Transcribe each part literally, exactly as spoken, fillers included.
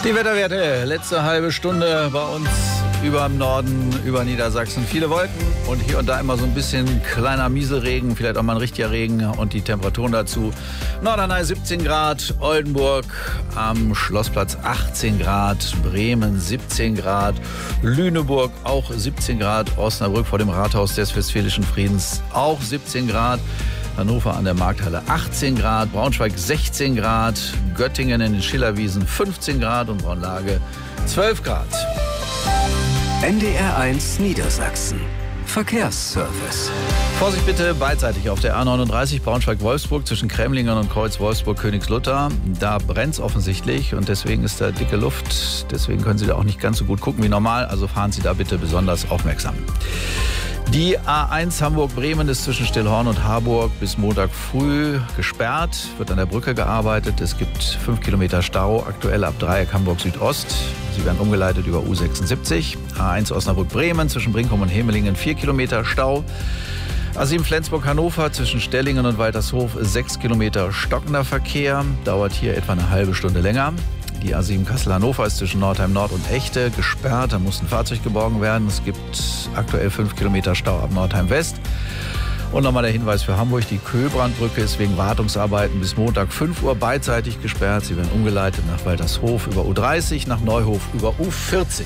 Die Wetterwerte, letzte halbe Stunde bei uns über im Norden, über Niedersachsen. Viele Wolken und hier und da immer so ein bisschen kleiner Mieselregen, vielleicht auch mal ein richtiger Regen und die Temperaturen dazu. Norderney siebzehn Grad, Oldenburg am Schlossplatz achtzehn Grad, Bremen siebzehn Grad, Lüneburg auch siebzehn Grad, Osnabrück vor dem Rathaus des Westfälischen Friedens auch siebzehn Grad. Hannover an der Markthalle achtzehn Grad, Braunschweig sechzehn Grad, Göttingen in den Schillerwiesen fünfzehn Grad und Braunlage zwölf Grad. N D R eins Niedersachsen. Verkehrsservice. Vorsicht bitte beidseitig auf der A neununddreißig Braunschweig-Wolfsburg zwischen Kremlingen und Kreuz Wolfsburg-Königslutter. Da brennt es offensichtlich und deswegen ist da dicke Luft. Deswegen können Sie da auch nicht ganz so gut gucken wie normal. Also fahren Sie da bitte besonders aufmerksam. Die A eins Hamburg-Bremen ist zwischen Stillhorn und Harburg bis Montag früh gesperrt. Wird an der Brücke gearbeitet. Es gibt fünf Kilometer Stau, aktuell ab Dreieck Hamburg Südost. Sie werden umgeleitet über U sechsundsiebzig. A eins Osnabrück-Bremen zwischen Brinkum und Hemelingen vier Kilometer Stau. A sieben Flensburg-Hannover zwischen Stellingen und Waltershof sechs Kilometer stockender Verkehr. Dauert hier etwa eine halbe Stunde länger. Die A sieben Kassel-Hannover ist zwischen Nordheim Nord und Echte gesperrt. Da muss ein Fahrzeug geborgen werden. Es gibt aktuell fünf Kilometer Stau ab Nordheim West. Und nochmal der Hinweis für Hamburg. Die Köbrandbrücke ist wegen Wartungsarbeiten bis Montag fünf Uhr beidseitig gesperrt. Sie werden umgeleitet nach Waltershof über U dreißig, nach Neuhof über U vierzig.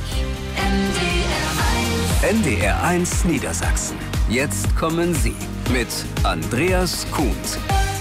N D R eins Niedersachsen. Jetzt kommen Sie mit Andreas Kuhns.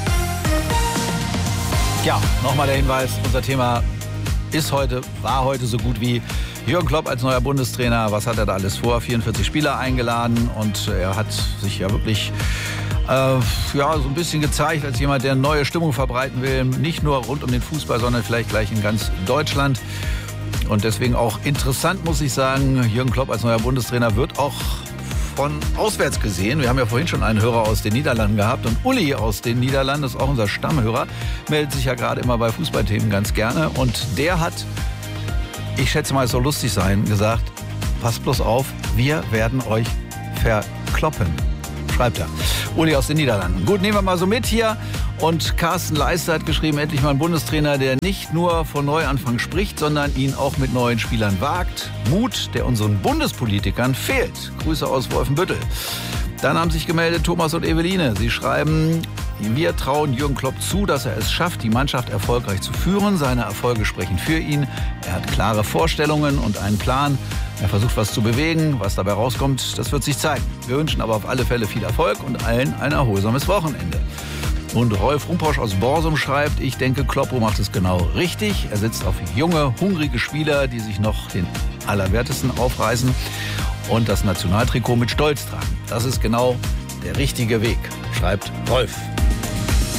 Ja, nochmal der Hinweis. Unser Thema ist heute, war heute so gut wie Jürgen Klopp als neuer Bundestrainer. Was hat er da alles vor? vierundvierzig Spieler eingeladen und er hat sich ja wirklich äh, ja, so ein bisschen gezeigt als jemand, der neue Stimmung verbreiten will. Nicht nur rund um den Fußball, sondern vielleicht gleich in ganz Deutschland. Und deswegen auch interessant, muss ich sagen, Jürgen Klopp als neuer Bundestrainer wird auch von auswärts gesehen. Wir haben ja vorhin schon einen Hörer aus den Niederlanden gehabt und Uli aus den Niederlanden ist auch unser Stammhörer, meldet sich ja gerade immer bei Fußballthemen ganz gerne und der hat, ich schätze mal, es soll lustig sein, gesagt, passt bloß auf, wir werden euch verkloppen, schreibt er. Uli aus den Niederlanden. Gut, nehmen wir mal so mit hier. Und Carsten Leister hat geschrieben, endlich mal ein Bundestrainer, der nicht nur von Neuanfang spricht, sondern ihn auch mit neuen Spielern wagt. Mut, der unseren Bundespolitikern fehlt. Grüße aus Wolfenbüttel. Dann haben sich gemeldet Thomas und Eveline. Sie schreiben, wir trauen Jürgen Klopp zu, dass er es schafft, die Mannschaft erfolgreich zu führen. Seine Erfolge sprechen für ihn. Er hat klare Vorstellungen und einen Plan. Er versucht, was zu bewegen. Was dabei rauskommt, das wird sich zeigen. Wir wünschen aber auf alle Fälle viel Erfolg und allen ein erholsames Wochenende. Und Rolf Rumposch aus Borsum schreibt, ich denke, Kloppo macht es genau richtig. Er setzt auf junge, hungrige Spieler, die sich noch den Allerwertesten aufreißen und das Nationaltrikot mit Stolz tragen. Das ist genau der richtige Weg, schreibt Rolf.